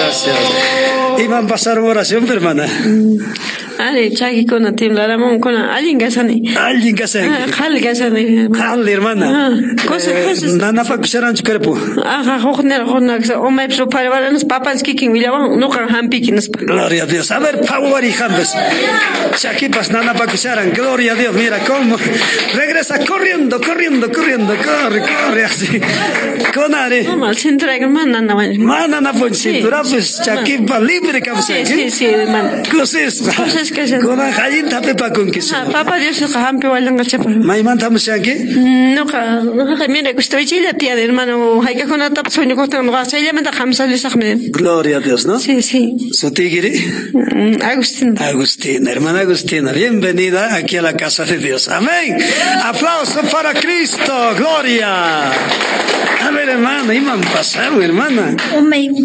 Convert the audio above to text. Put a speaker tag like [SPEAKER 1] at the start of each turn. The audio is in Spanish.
[SPEAKER 1] gracias. Iban pasar oración, hermana.
[SPEAKER 2] Ari, chaki kuna timlaramon kuna alguien que sani.
[SPEAKER 1] Alguien que se.
[SPEAKER 2] Jal que sani.
[SPEAKER 1] Jal, hermana.
[SPEAKER 2] Cosas.
[SPEAKER 1] Nana pa kusaran su cuerpo.
[SPEAKER 2] Ajá, joder, o me prepararon los papas que milaban, no can hampikinos.
[SPEAKER 1] Gloria a Dios. A ver, favor y jambes. Chaquipas, nana pa kusaran. Gloria a Dios. Mira cómo regresa corriendo, corre así. Con Ari.
[SPEAKER 2] Mamá, se entrega, mana,
[SPEAKER 1] Mana, pues cintura, pues chaquipa libre, cabeza.
[SPEAKER 2] Sí, man.
[SPEAKER 1] Cosas que se. Con Jayín tape pa con que se.
[SPEAKER 2] Papá Dios se jampe walanga chapa.
[SPEAKER 1] Maiman estamos aquí.
[SPEAKER 2] No, mira, que estoy chile, tía, hermano. Hay que con la tapa sueño con la se llama Hamza de Sahmed.
[SPEAKER 1] Gloria a Dios, ¿no?
[SPEAKER 2] Sí.
[SPEAKER 1] ¿Su tigre? Agustina, hermana Agustina, bienvenida aquí a la casa de Dios. Amén. Aplauso para Cristo. Gloria. A ver, hermana, iban pasar, hermana.